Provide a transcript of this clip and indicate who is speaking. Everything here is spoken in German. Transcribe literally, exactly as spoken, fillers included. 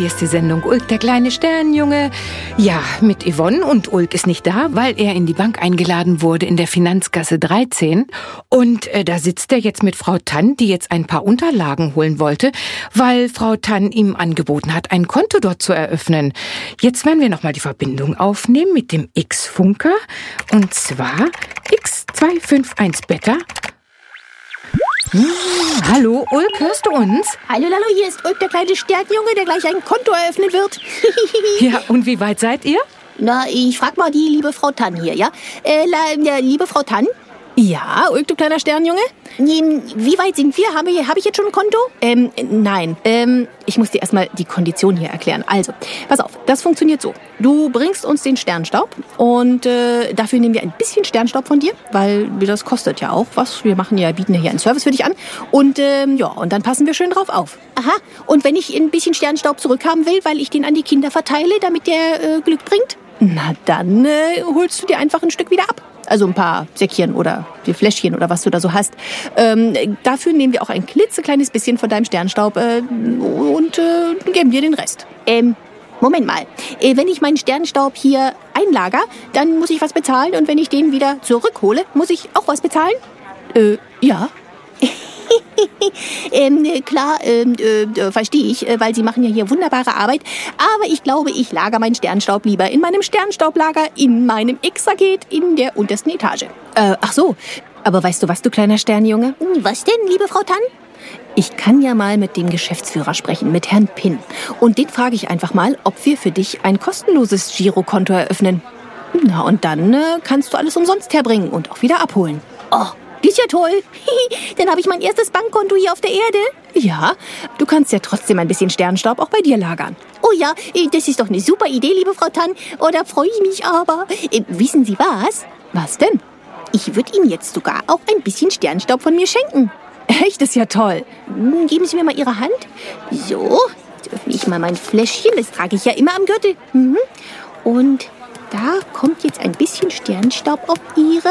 Speaker 1: hier ist die Sendung Ulk, der kleine Sternjunge. Ja, mit Yvonne, und Ulk ist nicht da, weil er in die Bank eingeladen wurde in der Finanzgasse dreizehn. Und äh, da sitzt er jetzt mit Frau Tann, die jetzt ein paar Unterlagen holen wollte, weil Frau Tann ihm angeboten hat, ein Konto dort zu eröffnen. Jetzt werden wir nochmal die Verbindung aufnehmen mit dem X-Funker. Und zwar X zwei fünf eins Beta. Hm, hallo, Ulk, hörst du uns?
Speaker 2: Hallo, hallo, hier ist Ulk, der kleine Sternjunge, der gleich ein Konto eröffnen wird.
Speaker 1: Ja, und wie weit seid ihr?
Speaker 2: Na, ich frag mal die liebe Frau Tann hier, ja? Äh, la, liebe Frau Tann?
Speaker 3: Ja, Ulk, du kleiner Sternjunge?
Speaker 2: Wie weit sind wir? Habe hab ich jetzt schon ein Konto?
Speaker 3: Ähm, nein. Ähm, ich muss dir erstmal die Kondition hier erklären. Also, pass auf, das funktioniert so. Du bringst uns den Sternstaub und äh, dafür nehmen wir ein bisschen Sternstaub von dir, weil das kostet ja auch was. Wir machen ja, bieten ja hier einen Service für dich an. Und ähm, ja, und dann passen wir schön drauf auf.
Speaker 2: Aha, und wenn ich ein bisschen Sternstaub zurückhaben will, weil ich den an die Kinder verteile, damit der äh, Glück bringt?
Speaker 3: Na, dann äh, holst du dir einfach ein Stück wieder ab. Also ein paar Säckchen oder die Fläschchen oder was du da so hast. Ähm, dafür nehmen wir auch ein klitzekleines bisschen von deinem Sternstaub äh, und äh, geben dir den Rest.
Speaker 2: Ähm, Moment mal. Äh, wenn ich meinen Sternstaub hier einlager, dann muss ich was bezahlen. Und wenn ich den wieder zurückhole, muss ich auch was bezahlen?
Speaker 3: Äh, ja.
Speaker 2: ähm, klar, ähm, äh, verstehe ich, äh, weil Sie machen ja hier wunderbare Arbeit. Aber ich glaube, ich lager meinen Sternstaub lieber in meinem Sternstaublager, in meinem X-Paket in der untersten Etage.
Speaker 3: Äh, ach so, aber weißt du was, du kleiner Sternjunge?
Speaker 2: Was denn, liebe Frau Tann?
Speaker 3: Ich kann ja mal mit dem Geschäftsführer sprechen, mit Herrn Pinn. Und den frage ich einfach mal, ob wir für dich ein kostenloses Girokonto eröffnen. Na, und dann äh, kannst du alles umsonst herbringen und auch wieder abholen.
Speaker 2: Oh, das ist ja toll. Dann habe ich mein erstes Bankkonto hier auf der Erde.
Speaker 3: Ja, du kannst ja trotzdem ein bisschen Sternstaub auch bei dir lagern.
Speaker 2: Oh ja, das ist doch eine super Idee, liebe Frau Tann. Oh, da freue ich mich aber. Äh, wissen Sie was?
Speaker 3: Was denn?
Speaker 2: Ich würde Ihnen jetzt sogar auch ein bisschen Sternstaub von mir schenken.
Speaker 3: Echt, ist ja toll.
Speaker 2: Geben Sie mir mal Ihre Hand. So, jetzt öffne ich mal mein Fläschchen. Das trage ich ja immer am Gürtel. Mhm. Und da kommt jetzt ein bisschen Sternstaub auf Ihre